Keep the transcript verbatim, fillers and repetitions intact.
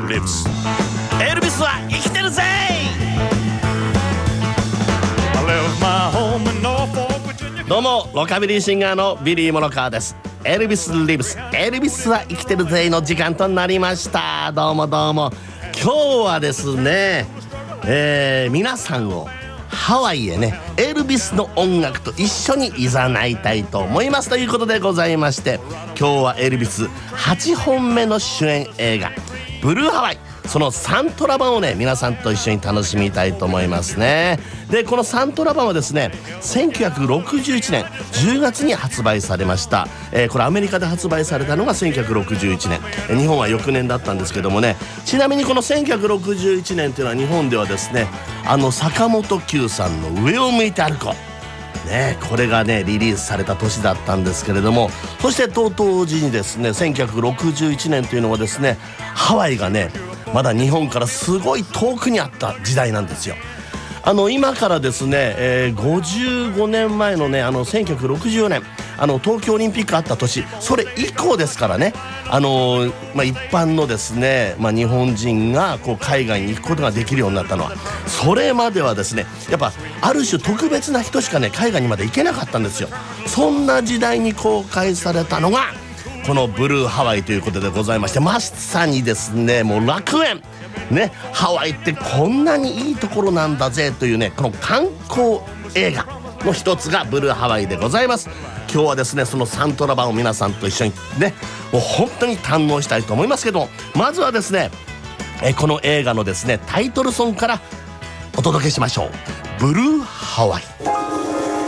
lives。 エルビスは生きてるぜ。 I left my home in Norfolk, Virginia。 どうもロカビリーシンガーのビリー・モロカーです。エルビス・リブス、エルビスは生きてるぜの時間となりました。どうもどうも。今日はですね、えー、皆さんをハワイへね、エルビスの音楽と一緒にいざないたいと思いますということでございまして、今日はエルビスはちほんめの主演映画ブルーハワイ、そのサントラ版をね皆さんと一緒に楽しみたいと思いますね。でこのサントラ版はですねせんきゅうひゃくろくじゅういちねんじゅうがつに発売されました、えー、これアメリカで発売されたのがせんきゅうひゃくろくじゅういちねん、日本は翌年だったんですけどもね。ちなみにこのせんきゅうひゃくろくじゅういちねんというのは日本ではですね、あの坂本九さんの上を向いて歩こうね、これがねリリースされた年だったんですけれども、そしてと同時にですねせんきゅうひゃくろくじゅういちねんというのはですね、ハワイがねまだ日本からすごい遠くにあった時代なんですよ。あの今からですね、えー、ごじゅうごねんまえのねあのせんきゅうひゃくろくじゅうよねんあの東京オリンピックあった年、それ以降ですからね、あのーまあ、一般のですね、まあ、日本人がこう海外に行くことができるようになったのは、それまではですねやっぱある種特別な人しかね海外にまで行けなかったんですよ。そんな時代に公開されたのがこのブルーハワイということでございまして、まさにですねもう楽園ね、ハワイってこんなにいいところなんだぜというね、この観光映画の一つがブルーハワイでございます。今日はですねそのサントラ版を皆さんと一緒にねもう本当に堪能したいと思いますけども、まずはですねえこの映画のですねタイトルソングからお届けしましょう。ブルーハワイ。